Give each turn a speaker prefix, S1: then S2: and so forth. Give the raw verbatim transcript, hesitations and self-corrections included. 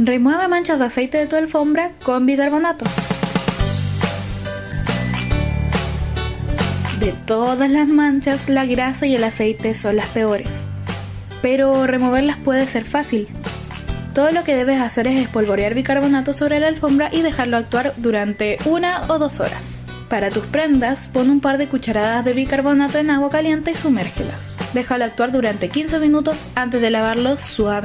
S1: Remueve manchas de aceite de tu alfombra con bicarbonato. De todas las manchas, la grasa y el aceite son las peores, pero removerlas puede ser fácil. Todo lo que debes hacer es espolvorear bicarbonato sobre la alfombra y dejarlo actuar durante una o dos horas. Para tus prendas, pon un par de cucharadas de bicarbonato en agua caliente y sumérgelas. Déjalo actuar durante quince minutos antes de lavarlo suavemente.